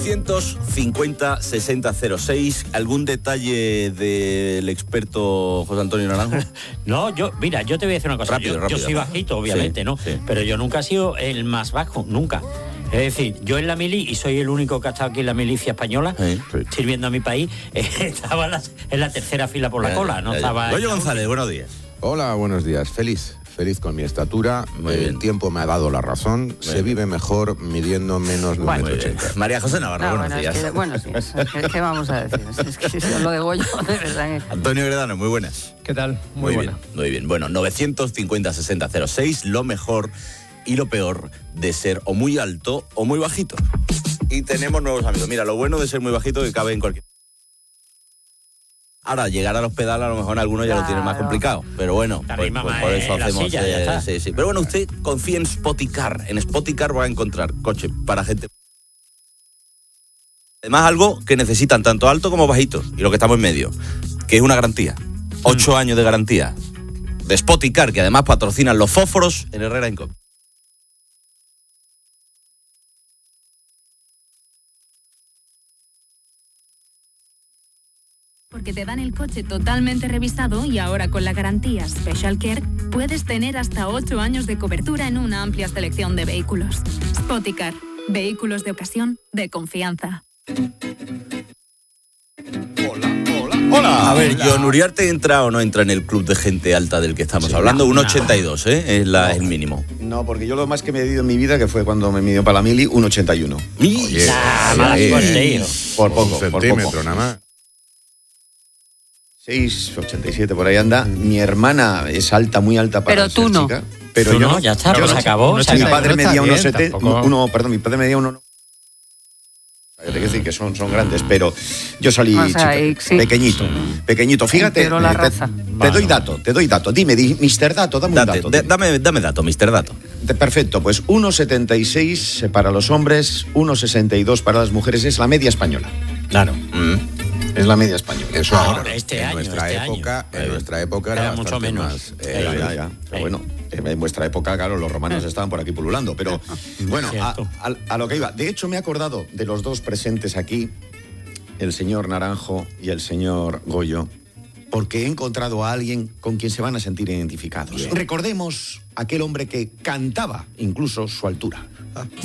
150-60-06. ¿Algún detalle del experto José Antonio Naranjo? No, yo te voy a decir una cosa. Rápido. Yo soy bajito, obviamente, sí, ¿no? Sí. Pero yo nunca he sido el más bajo, nunca. Es decir, yo en la mili, y soy el único que ha estado aquí en la milicia española, sirviendo a mi país, estaba en la tercera fila por la cola, no estaba... Goyo González, buenos días. Hola, buenos días. Feliz con mi estatura. El tiempo me ha dado la razón. Se vive mejor midiendo menos de 1,80 m. María José Navarro, buenos días. ¿Qué vamos a decir? Es que lo de Goyo, de verdad. Antonio Gredano, muy buenas. ¿Qué tal? Muy bien. Bueno, 950-60-06, lo mejor y lo peor de ser o muy alto o muy bajito. Y tenemos nuevos amigos. Mira, lo bueno de ser muy bajito es que cabe en cualquier... Ahora, llegar a los pedales, a lo mejor algunos ya lo tienen más complicado. Pero bueno, pues por eso hacemos... Sí. Pero bueno, usted confía en Spoticar. En Spoticar va a encontrar coche para gente... Además, algo que necesitan tanto alto como bajito. Y lo que estamos en medio, que es una garantía. 8 años de garantía de Spoticar, que además patrocinan los fósforos en Herrera en Cope. Porque te dan el coche totalmente revisado y ahora con la garantía Special Care puedes tener hasta 8 años de cobertura en una amplia selección de vehículos. Spoticar, vehículos de ocasión de confianza. Hola. A ver, Jon Uriarte entra o no entra en el club de gente alta del que estamos hablando. 1,82, es el mínimo. No, porque yo lo más que me he medido en mi vida, que fue cuando me midió para la mili, 1,81. Por poco, centímetro nada más. 6,87 por ahí anda. Mi hermana es alta, muy alta para pero tú ser no. chica. Pero yo yo no, ya está, yo se acabó. Mi padre medía 1,70. Mi padre medía 1. Hay que decir que son grandes, pero yo salí pequeñito. Fíjate, te doy dato. Dime, Mr. Dato, dame un dato. Dame dato, Mr. Dato. Perfecto, pues 1,76 para los hombres, 1,62 para las mujeres, es la media española. Claro. Es la media española. Eso ahora, en nuestra época era mucho menos. Pero bueno, en vuestra época, claro, los romanos estaban por aquí pululando. Pero bueno, a lo que iba. De hecho, me he acordado de los dos presentes aquí, el señor Naranjo y el señor Goyo, porque he encontrado a alguien con quien se van a sentir identificados. Recordemos aquel hombre que cantaba incluso su altura.